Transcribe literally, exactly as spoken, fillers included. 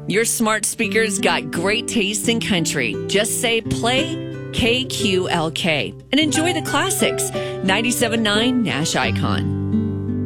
Your smart speakers got great taste in country. Just say play K Q L K and enjoy the classics. ninety-seven point nine Nash Icon.